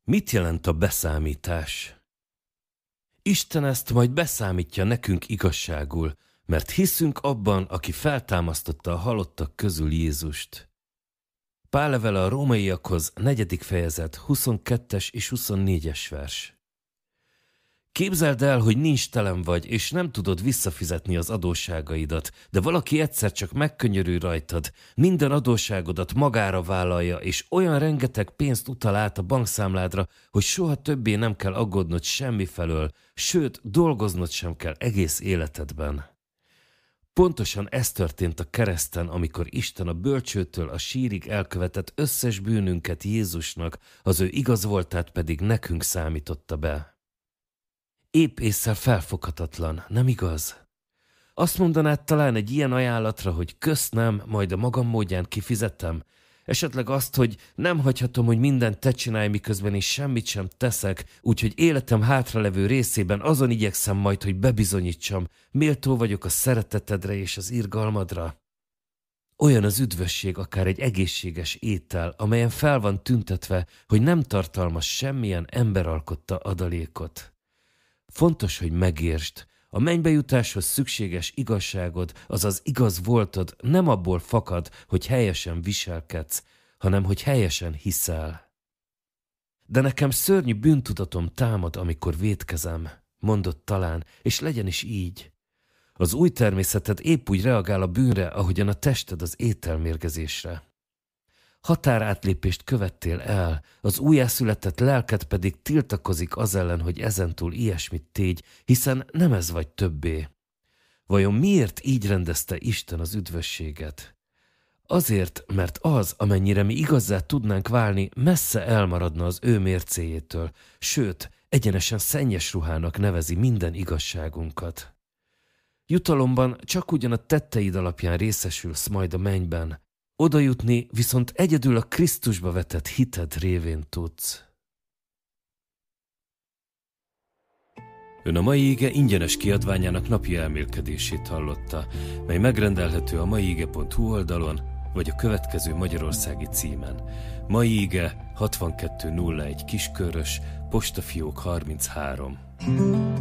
Mit jelent a beszámítás? Isten ezt majd beszámítja nekünk igazságul, mert hiszünk abban, aki feltámasztotta a halottak közül Jézust. Pál levele a rómaiakhoz 4. fejezet 22-es és 24-es vers. Képzeld el, hogy nincs telen vagy, és nem tudod visszafizetni az adósságaidat, de valaki egyszer csak megkönyörül rajtad, minden adósságodat magára vállalja, és olyan rengeteg pénzt utal át a bankszámládra, hogy soha többé nem kell aggódnod semmi felől, sőt, dolgoznod sem kell egész életedben. Pontosan ez történt a kereszten, amikor Isten a bölcsőtől a sírig elkövetett összes bűnünket Jézusnak, az ő igaz voltát pedig nekünk számította be. Épp ésszel felfoghatatlan, nem igaz? Azt mondanád talán egy ilyen ajánlatra, hogy köszönöm, majd a magam módján kifizetem? Esetleg azt, hogy nem hagyhatom, hogy mindent te csinálj, miközben én semmit sem teszek, úgyhogy életem hátralevő részében azon igyekszem majd, hogy bebizonyítsam, méltó vagyok a szeretetedre és az irgalmadra. Olyan az üdvösség akár egy egészséges étel, amelyen fel van tüntetve, hogy nem tartalmaz semmilyen ember alkotta adalékot. Fontos, hogy megértsd, a mennybe jutáshoz szükséges igazságod, azaz igaz voltod nem abból fakad, hogy helyesen viselkedsz, hanem hogy helyesen hiszel. De nekem szörnyű bűntudatom támad, amikor vétkezem, mondott talán, és legyen is így. Az új természeted épp úgy reagál a bűnre, ahogyan a tested az ételmérgezésre. Határátlépést követtél el, az újjászületett lelked pedig tiltakozik az ellen, hogy ezentúl ilyesmit tégy, hiszen nem ez vagy többé. Vajon miért így rendezte Isten az üdvösséget? Azért, mert az, amennyire mi igazzá tudnánk válni, messze elmaradna az ő mércéjétől, sőt, egyenesen szennyes ruhának nevezi minden igazságunkat. Jutalomban csak ugyan a tetteid alapján részesülsz majd a mennyben, oda jutni viszont egyedül a Krisztusba vetett hited révén tudsz. Ön a Mai Ige ingyenes kiadványának napi elmélkedését hallotta, mely megrendelhető a maiige.hu oldalon, vagy a következő magyarországi címen. Mai Ige 6201 Kiskörös, postafiók 33.